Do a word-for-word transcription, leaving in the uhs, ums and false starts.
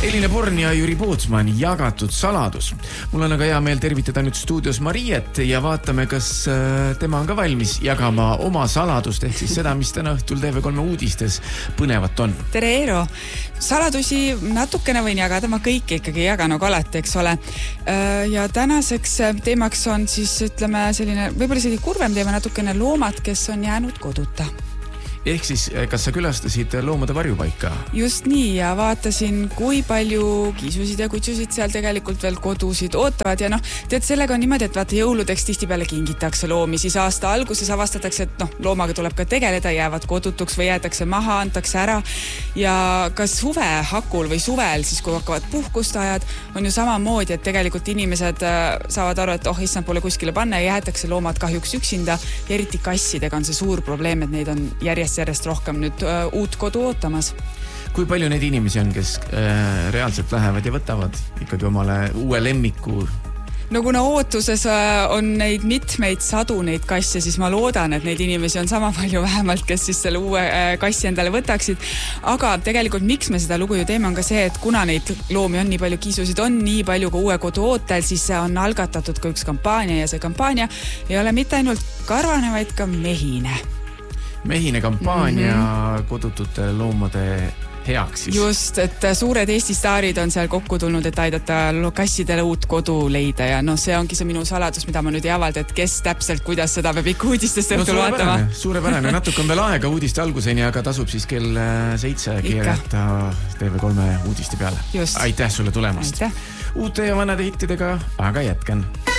Eline Born ja Jüri Pootsman, jagatud saladus. Mul on aga hea meel tervitada nüüd stuudios Mariet ja vaatame, kas tema on ka valmis jagama oma saladust, ehk siis seda, mis täna õhtul T V kolme uudistes põnevat on. Tere, Eero! Saladusi natukene võin jagada, ma kõiki ikkagi jagan nagu alati, eks ole. Ja tänaseks teemaks on siis, ütleme, selline, võib-olla selline kurvem teema, natukene loomad, kes on jäänud koduta. Ehk siis, kas sa külastasid loomade varjupaika? Just nii, ja vaatasin, kui palju kiisusid ja kutsusid seal tegelikult veel kodusid ootavad. Ja noh, tead, sellega on niimoodi, et vaata jõuludeks tihti peale kingitakse loomi, siis aasta alguses avastatakse, et noh, loomaga tuleb ka tegeleda, jäävad kodutuks või jäetakse maha, antakse ära. Ja kas suve hakul või suvel, siis kui hakkavad puhkustajad, on ju samamoodi, et tegelikult inimesed saavad aru, et oh, issand pole kuskile panna ja jäetakse loomad kahjuks üksinda. Ja eriti kassidega on see suur probleem, et neid on järjest järjest rohkem nüüd uh, uut kodu ootamas. Kui palju neid inimesi on, kes äh, reaalselt lähevad ja võtavad ikkagi omale uue lemmiku? No kuna ootuses uh, on neid mitmeid sadu neid kasse, siis ma loodan, et neid inimesi on sama palju vähemalt, kes siis selle uue uh, kassi endale võtaksid. Aga tegelikult miks me seda lugu ju teeme on ka see, et kuna neid loomi on nii palju kiisusid, on nii palju ka uue kodu ootel, siis on algatatud ka üks kampaania ja see kampaania ei ole mitte ainult karvane, vaid ka mehine. Mehine kampaania mm-hmm. kodutute loomade heaks siis. Just, et suured Eesti staarid on seal kokku tulnud, et aidata kassidele uut kodu leida ja noh, see ongi see minu saladus, mida ma nüüd ei avalda, et kes täpselt, kuidas seda peab ikka uudistest õhtul no, vaatama. Suurepärane, natuke on veel aega uudiste alguseni, aga tasub siis kell seitse keerata T V kolme uudiste peale. Just. Aitäh sulle tulemast. Aitäh. Uute ja vanade hittidega, aga jätken.